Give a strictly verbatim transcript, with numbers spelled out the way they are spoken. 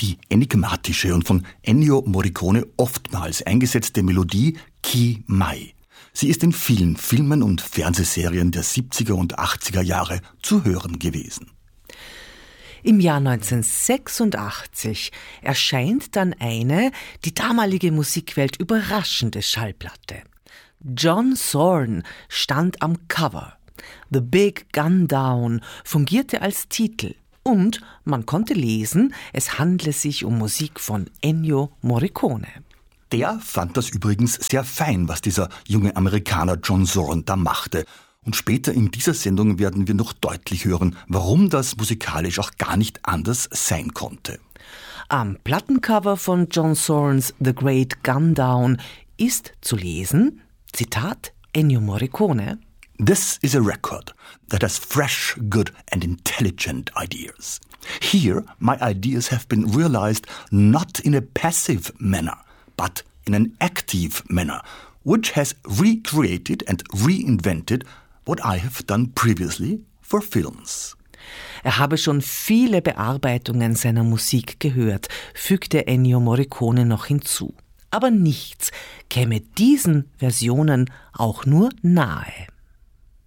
die enigmatische und von Ennio Morricone oftmals eingesetzte Melodie Chi Mai. Sie ist in vielen Filmen und Fernsehserien der siebziger und achtziger Jahre zu hören gewesen. Im Jahr neunzehnhundertsechsundachtzig erscheint dann eine die damalige Musikwelt überraschende Schallplatte. John Zorn stand am Cover. The Big Gun Down fungierte als Titel und man konnte lesen, es handle sich um Musik von Ennio Morricone. Der fand das übrigens sehr fein, was dieser junge Amerikaner John Zorn da machte. Und später in dieser Sendung werden wir noch deutlich hören, warum das musikalisch auch gar nicht anders sein konnte. Am Plattencover von John Zorns The Great Gun Down ist zu lesen, Zitat Ennio Morricone: This is a record that has fresh, good and intelligent ideas. Here my ideas have been realized not in a passive manner, but in an active manner, which has recreated and reinvented what I have done previously for films. Er habe schon viele Bearbeitungen seiner Musik gehört, fügte Ennio Morricone noch hinzu. Aber nichts käme diesen Versionen auch nur nahe.